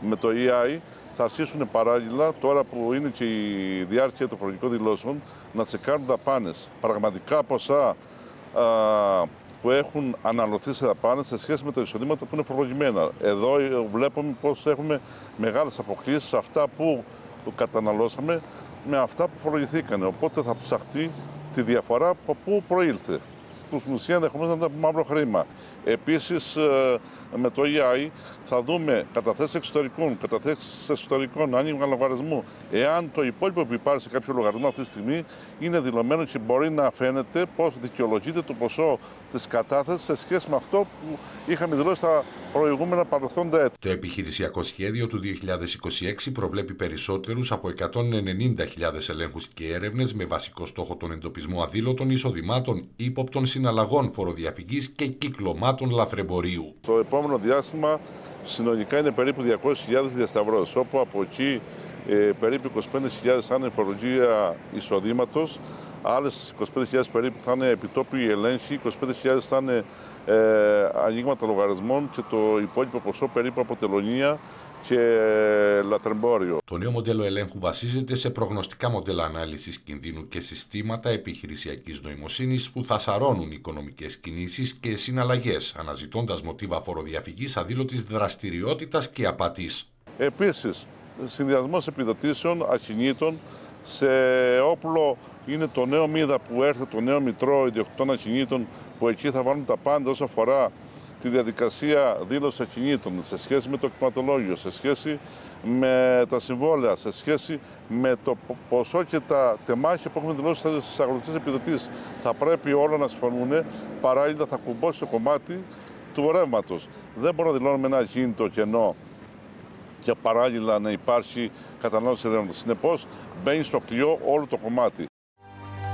με το EI θα αρχίσουν παράλληλα, τώρα που είναι και η διάρκεια των φορολογικών δηλώσεων, να τσεκάρουν δαπάνες. Πραγματικά ποσά που έχουν αναλωθεί σε δαπάνες σε σχέση με τα εισοδήματα που είναι φορολογημένα. Εδώ βλέπουμε πως έχουμε μεγάλες αποκλίσεις σε αυτά που καταναλώσαμε με αυτά που φορολογηθήκαν. Οπότε θα ψαχτεί τη διαφορά από πού προήλθε. Στην ουσία ενδεχομένως να ήταν μαύρο χρήμα. Επίσης, με το EI θα δούμε καταθέσεις εξωτερικών, άνοιγμα λογαριασμού. Εάν το υπόλοιπο που υπάρχει σε κάποιο λογαριασμό αυτή τη στιγμή είναι δηλωμένο και μπορεί να φαίνεται πώς δικαιολογείται το ποσό της κατάθεσης σε σχέση με αυτό που είχαμε δηλώσει στα προηγούμενα παρελθόντα έτη. Το επιχειρησιακό σχέδιο του 2026 προβλέπει περισσότερους από 190.000 ελέγχους και έρευνες με βασικό στόχο τον εντοπισμό αδήλωτων εισοδημάτων, ύποπτων συναλλαγών φοροδιαφυγής και κυκλωμάτων λαθρεμπορίου. Το επόμενο διάστημα συνολικά είναι περίπου 200.000 διασταυρώσεις, όπου από εκεί περίπου 25.000 θα είναι φορολογία εισοδήματος, άλλες 25.000 περίπου θα είναι επιτόπιοι ελέγχοι, 25.000 θα είναι ανοίγματα λογαριασμών και το υπόλοιπο ποσό περίπου από τελωνία και λαθρεμπόριο. Το νέο μοντέλο ελέγχου βασίζεται σε προγνωστικά μοντέλα ανάλυσης κινδύνου και συστήματα επιχειρησιακής νοημοσύνης που θα σαρώνουν οικονομικές κινήσεις και συναλλαγές, αναζητώντας μοτίβα φοροδιαφυγής, αδήλωτης δραστηριότητας και απατής. Επίσης, συνδυασμός επιδοτήσεων ακινήτων σε όπλο είναι το νέο μίδα που έρχεται, το νέο μητρό ιδιοκτητών ακινήτων, που εκεί θα βάλουν τα πάντα όσο αφορά τη διαδικασία δήλωση ακινήτων σε σχέση με το κτηματολόγιο, σε σχέση με τα συμβόλαια, σε σχέση με το ποσό και τα τεμάχια που έχουμε δηλώσει στις αγροτικές επιδοτήσεις. Θα πρέπει όλα να συμφωνούν, παράλληλα θα κουμπώσει το κομμάτι του ρεύματος. Δεν μπορούμε να δηλώνουμε ένα ακίνητο κενό και παράλληλα να υπάρχει κατανάλωση ρεύματος. Συνεπώς, μπαίνει στο κλειό όλο το κομμάτι.